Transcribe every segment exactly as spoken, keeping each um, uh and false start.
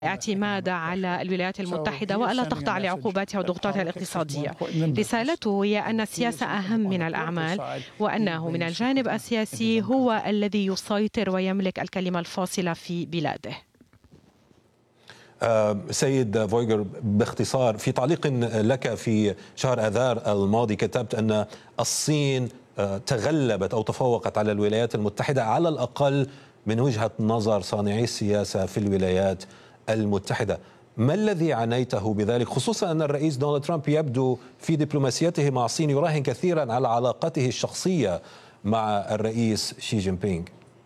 اعتماد على الولايات المتحدة وألا تخضع لعقوباتها وضغوطاتها الاقتصادية. رسالته هي أن السياسة أهم من الأعمال، وأنه من الجانب السياسي هو الذي يسيطر ويملك الكلمة الفاصلة في بلاده. سيد فويغر، باختصار في تعليق لك في شهر آذار الماضي كتبت أن الصين تغلبت أو تفوقت على الولايات المتحدة على الأقل من وجهة نظر صانعي السياسة في الولايات المتحدة. ما الذي عنيته بذلك، خصوصا أن الرئيس دونالد ترامب يبدو في دبلوماسيته مع الصين يراهن كثيرا على علاقته الشخصية مع الرئيس شي جين بينغ؟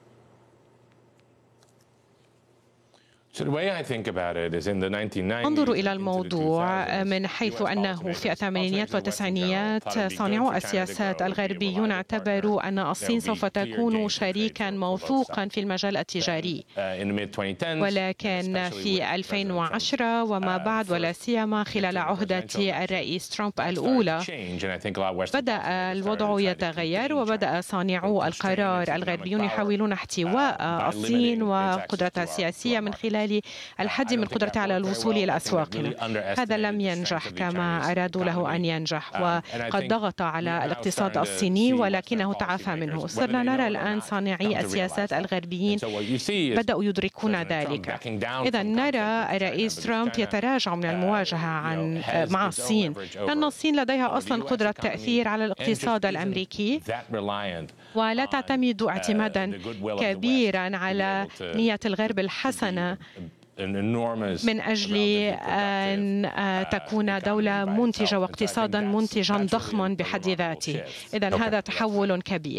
انظروا إلى الموضوع من حيث أنه في الثمانينيات والتسعينيات صانعو السياسات الغربيون اعتبروا أن الصين سوف تكون شريكا موثوقا في المجال التجاري، ولكن في ألفين وعشرة وما بعد ولا سيما خلال عهدة الرئيس ترامب الأولى بدأ الوضع يتغير، وبدأ صانعو القرار الغربيون يحاولون احتواء الصين وقدرتها السياسية من خلال الحد من قدرته على الوصول إلى أسواقنا. هذا لم ينجح كما أرادوا له أن ينجح، وقد ضغط على الاقتصاد الصيني ولكنه تعافى منه. صرنا نرى الآن صانعي السياسات الغربيين بدأوا يدركون ذلك. إذا نرى الرئيس ترامب يتراجع من المواجهة عن مع الصين، لأن الصين لديها أصلا قدرة تأثير على الاقتصاد الأمريكي، ولا تعتمد اعتمادا كبيرا على نية الغرب الحسنة من أجل أن تكون دولة منتجة واقتصادا منتجا ضخما بحد ذاته. إذن هذا تحول كبير.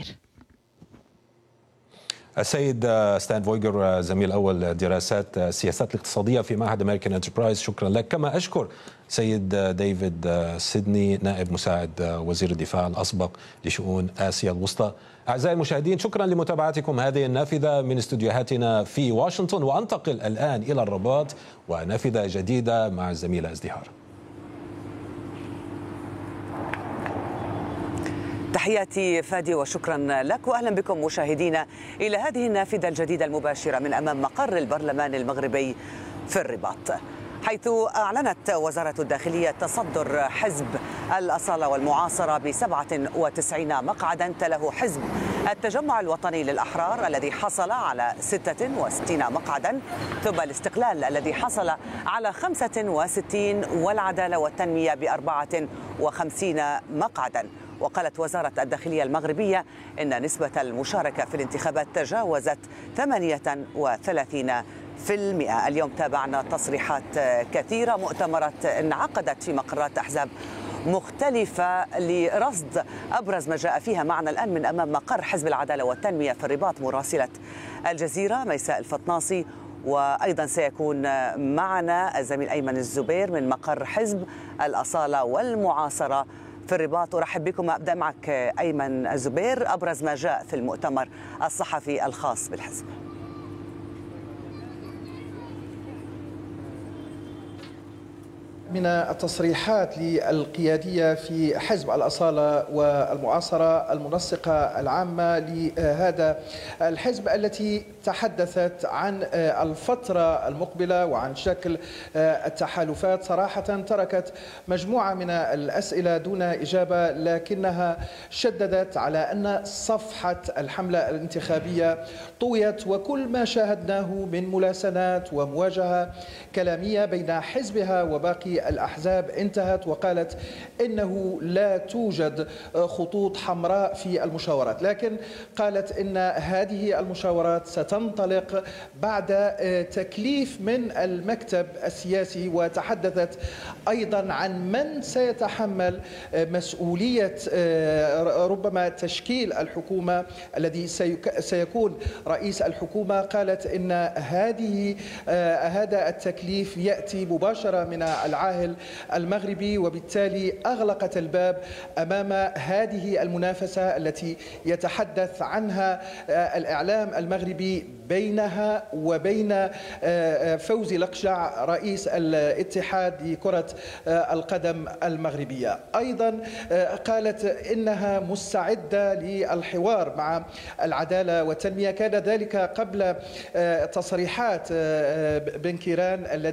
السيد ستان فويغر، زميل أول دراسات السياسات الاقتصادية في معهد أمريكان انتربرايز، شكرا لك. كما أشكر سيد ديفيد سيدني، نائب مساعد وزير الدفاع الأسبق لشؤون آسيا الوسطى. أعزائي المشاهدين، شكرا لمتابعتكم هذه النافذة من استديوهاتنا في واشنطن، وأنتقل الآن إلى الرباط ونافذة جديدة مع الزميلة ازدهار. تحياتي فادي وشكرا لك، وأهلا بكم مشاهدينا إلى هذه النافذة الجديدة المباشرة من أمام مقر البرلمان المغربي في الرباط، حيث أعلنت وزارة الداخلية تصدر حزب الأصالة والمعاصرة بسبعة وتسعين مقعدا، تله حزب التجمع الوطني للأحرار الذي حصل على ستة وستين مقعدا، ثم الاستقلال الذي حصل على خمسة وستين، والعدالة والتنمية بأربعة وخمسين مقعدا. وقالت وزارة الداخلية المغربية إن نسبة المشاركة في الانتخابات تجاوزت ثمانية وثلاثين بالمئة. اليوم تابعنا تصريحات كثيرة، مؤتمرات انعقدت في مقرات أحزاب مختلفة لرصد أبرز ما جاء فيها. معنا الآن من أمام مقر حزب العدالة والتنمية في الرباط مراسلة الجزيرة ميساء الفطناصي، وأيضا سيكون معنا الزميل أيمن الزبير من مقر حزب الأصالة والمعاصرة في الرباط. أرحب بكم. أبدأ معك أيمن الزبير، أبرز ما جاء في المؤتمر الصحفي الخاص بالحزب. من التصريحات للقيادية في حزب الأصالة والمعاصرة المنسقة العامة لهذا الحزب، التي تحدثت عن الفترة المقبلة وعن شكل التحالفات. صراحة تركت مجموعة من الأسئلة دون إجابة، لكنها شددت على أن صفحة الحملة الانتخابية طويت، وكل ما شاهدناه من ملاسنات ومواجهة كلامية بين حزبها وباقي الأحزاب انتهت، وقالت إنه لا توجد خطوط حمراء في المشاورات، لكن قالت إن هذه المشاورات ستنطلق بعد تكليف من المكتب السياسي، وتحدثت أيضا عن من سيتحمل مسؤولية ربما تشكيل الحكومة الذي سيكون رئيس الحكومة. قالت إن هذه هذا التكليف يأتي مباشرة من العاهل المغربي، وبالتالي أغلقت الباب أمام هذه المنافسة التي يتحدث عنها الإعلام المغربي بينها وبين فوزي لقجع رئيس الاتحاد لكرة القدم المغربية. أيضا قالت إنها مستعدة للحوار مع العدالة والتنمية. كان ذلك قبل تصريحات بن كيران الذي